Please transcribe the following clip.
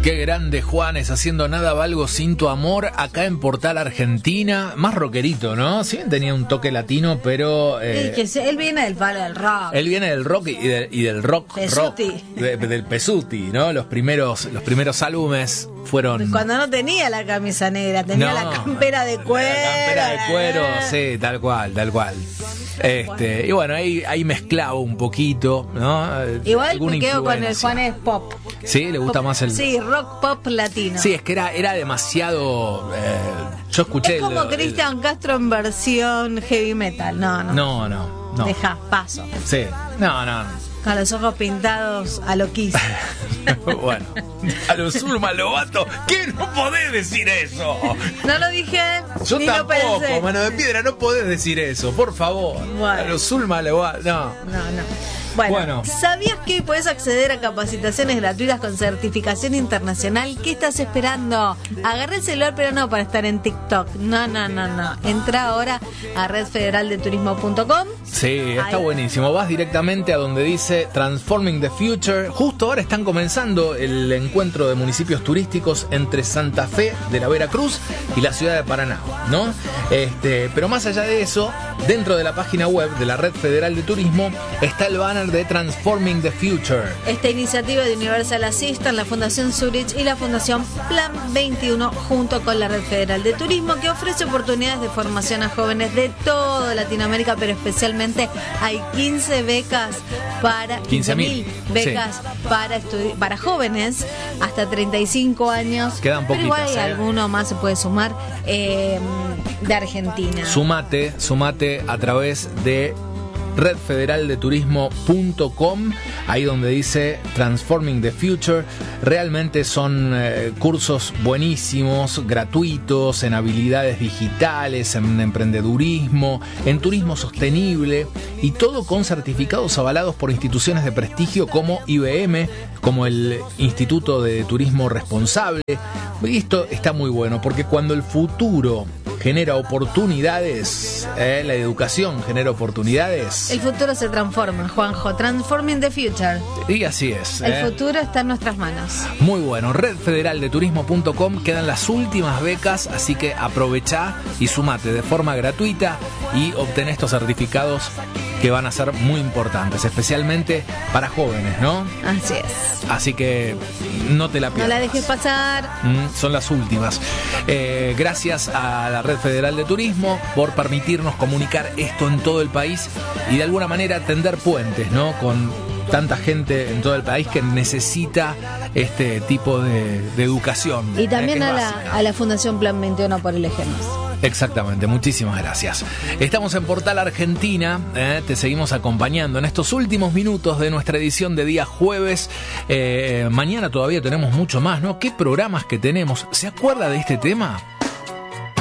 Qué grande Juanes, haciendo nada valgo sin tu amor, acá en Portal Argentina, más rockerito, ¿no? Sí, tenía un toque latino, pero... él viene del palo del rock. Él viene del rock y del rock. Pesuti. Del Pesuti, ¿no? Los primeros álbumes fueron... Cuando no tenía la camisa negra, tenía la campera de cuero. La campera de cuero, sí, tal cual. Y bueno, ahí mezclaba un poquito, ¿no? Igual me quedo con el Juanes pop. Sí, le gusta más el... Sí, rock pop latino. Sí, es que era demasiado... yo escuché... Es como Cristian Castro en versión heavy metal. No. Deja paso. Sí, no. Con los ojos pintados a lo Kiss. Bueno, a los Zulma Lobato, ¿qué? No podés decir eso. No lo dije. Yo ni tampoco, lo pensé. Mano de Piedra, no podés decir eso, por favor. Bueno. A los Zulma Lobato, no. Bueno, ¿sabías que puedes acceder a capacitaciones gratuitas con certificación internacional? ¿Qué estás esperando? Agarré el celular, pero no para estar en TikTok. No. Entra ahora a redfederaldeturismo.com. Sí, está buenísimo. Vas directamente a donde dice Transforming the Future. Justo ahora están comenzando el encuentro de municipios turísticos entre Santa Fe de la Veracruz y la ciudad de Paraná, ¿no? Pero más allá de eso, dentro de la página web de la Red Federal de Turismo está el banner de Transforming the Future. Esta iniciativa de Universal Assistance, la Fundación Zurich y la Fundación Plan 21 junto con la Red Federal de Turismo, que ofrece oportunidades de formación a jóvenes de toda Latinoamérica, pero especialmente hay 15 becas para 15.000 becas para jóvenes hasta 35 años. Quedan poquitas, pero igual hay alguno más se puede sumar de Argentina. Sumate a través de redfederaldeturismo.com, ahí donde dice Transforming the Future. Realmente son cursos buenísimos, gratuitos, en habilidades digitales, en emprendedurismo, en turismo sostenible, y todo con certificados avalados por instituciones de prestigio como IBM, como el Instituto de Turismo Responsable. Y esto está muy bueno, porque cuando el futuro genera oportunidades, la educación genera oportunidades. El futuro se transforma, Juanjo. Transforming the future. Y así es. El futuro está en nuestras manos. Muy bueno. Redfederaldeturismo.com, quedan las últimas becas, así que aprovechá y sumate de forma gratuita y obtén estos certificados que van a ser muy importantes, especialmente para jóvenes, ¿no? Así es. Así que no te la pierdas. No la dejes pasar. Son las últimas. Gracias a la Red Federal de Turismo por permitirnos comunicar esto en todo el país y de alguna manera tender puentes, ¿no? Con tanta gente en todo el país que necesita este tipo de educación. Y también a la Fundación Plan 21 por elegirnos. Exactamente, muchísimas gracias. Estamos en Portal Argentina, te seguimos acompañando en estos últimos minutos de nuestra edición de día jueves. Mañana todavía tenemos mucho más, ¿no? ¿Qué programas que tenemos? ¿Se acuerda de este tema?